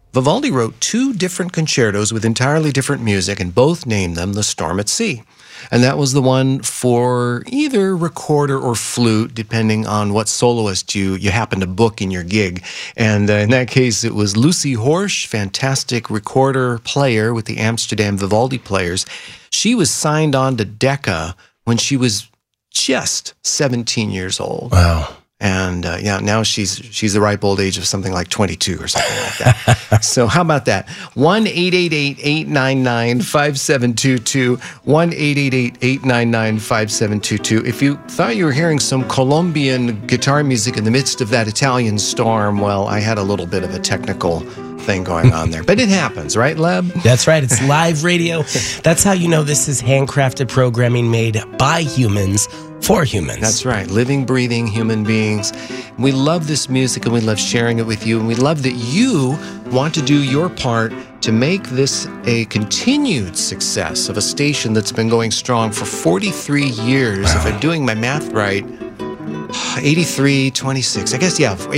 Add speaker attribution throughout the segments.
Speaker 1: Vivaldi wrote 2 different concertos with entirely different music and both named them The Storm at Sea. And that was the one for either recorder or flute, depending on what soloist you happen to book in your gig. And in that case, it was Lucy Horsch, fantastic recorder player with the Amsterdam Vivaldi Players. She was signed on to Decca when she was just 17 years old.
Speaker 2: Wow.
Speaker 1: And now she's the ripe old age of something like 22 or something like that. So how about that? 1-888-899-5722. 1-888-899-5722. If you thought you were hearing some Colombian guitar music in the midst of that Italian storm, well, I had a little bit of a technical thing going on there. But it happens, right, Leb?
Speaker 2: That's right. It's live radio. That's how you know this is handcrafted programming made by humans for humans.
Speaker 1: That's right. Living, breathing human beings. We love this music and we love sharing it with you. And we love that you want to do your part to make this a continued success of a station that's been going strong for 43 years. Wow. If I'm doing my math right, 83, 26. I guess,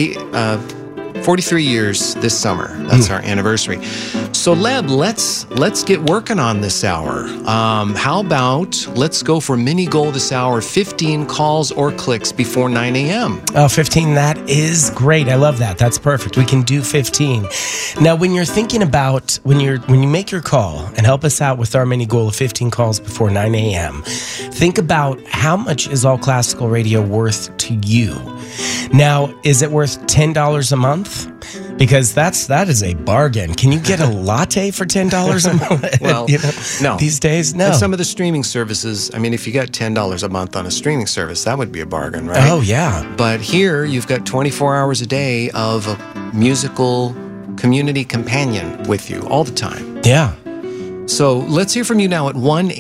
Speaker 1: 43 years this summer. That's our anniversary. So, Leb, let's get working on this hour. How about let's go for mini goal this hour, 15 calls or clicks before 9 a.m.
Speaker 2: Oh, 15, that is great. I love that. That's perfect. We can do 15. Now, when you're thinking about, when you make your call and help us out with our mini goal of 15 calls before 9 a.m., think about how much is All Classical Radio worth to you. Now, is it worth $10 a month? Because that is a bargain. Can you get a latte for $10 a month?
Speaker 1: Well, no.
Speaker 2: These days, no.
Speaker 1: And some of the streaming services, I mean, if you got $10 a month on a streaming service, that would be a bargain, right?
Speaker 2: Oh, yeah.
Speaker 1: But here, you've got 24 hours a day of a musical community companion with you all the time.
Speaker 2: Yeah.
Speaker 1: So let's hear from you now at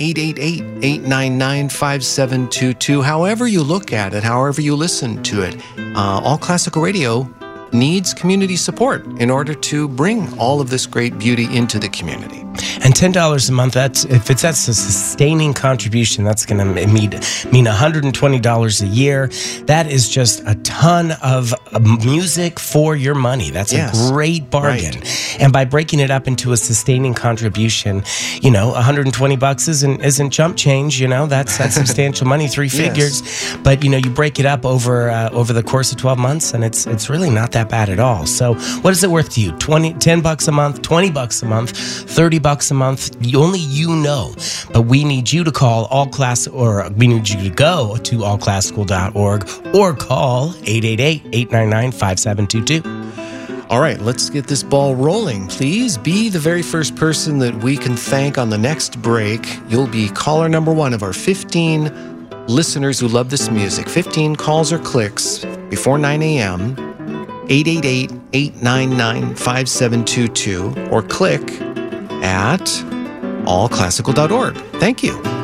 Speaker 1: 1-888-899-5722. However you look at it, however you listen to it, All Classical Radio needs community support in order to bring all of this great beauty into the community.
Speaker 2: And $10 a month, that's a sustaining contribution, that's going to mean $120 a year. That is just a ton of music for your money. That's a great bargain. Right. And by breaking it up into a sustaining contribution, $120 isn't chump change. That's substantial money, 3 figures. But you break it up over the course of 12 months, and it's really not that bad at all. So what is it worth to you? $10 a month, $20 a month, $30 a month. Only you know. But we need you to call we need you to go to allclassical.org or call 888-899-5722.
Speaker 1: All right, let's get this ball rolling. Please be the very first person that we can thank on the next break. You'll be caller number 1 of our 15 listeners who love this music. 15 calls or clicks before 9 a.m. 888-899-5722 or click at allclassical.org. Thank you.